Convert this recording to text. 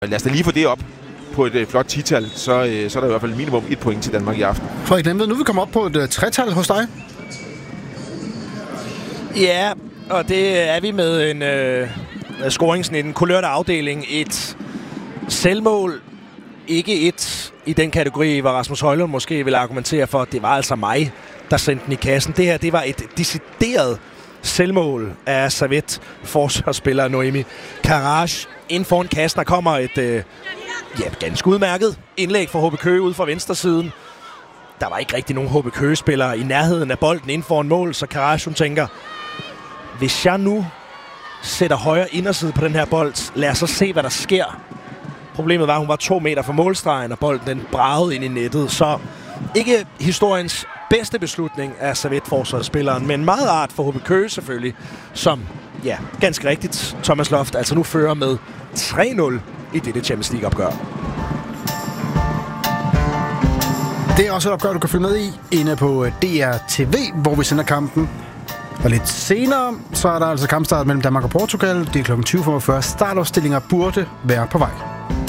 Lad os da lige få det op på et flot 10-tal, så er der i hvert fald minimum 1 point til Danmark i aften. Frederik Lemved, nu er vi kommet op på et 3-tal hos dig. Ja, og det er vi med en scoringsnitten kulørte afdeling. Et selvmål, ikke et i den kategori, hvor Rasmus Højlund måske vil argumentere for, at det var altså mig, der sendte den i kassen. Det her, det var et decideret selvmål af Servette-forsvarsspiller Noemi Karaj. Inden foran kassen, der kommer et ganske udmærket indlæg fra HB Køge ude fra venstresiden. Der var ikke rigtig nogen HB Køge-spillere i nærheden af bolden inden foran mål, så Karaj, hun tænker, hvis jeg nu sætter højre inderside på den her bold, lad os så se, hvad der sker. Problemet var, at hun var 2 meter fra målstregen, og bolden den bragede ind i nettet. Så ikke historiens bedste beslutning af Servette-forsvarsspilleren, men meget art for HB Køge selvfølgelig, som, ja, ganske rigtigt, Thomas Loft altså nu fører med 3-0 i dette Champions League-opgør. Det er også et opgør, du kan følge med i inde på DR TV, hvor vi sender kampen. Og lidt senere, så er der altså kampstart mellem Danmark og Portugal. Det er kl. 20:45. Startopstillinger burde være på vej.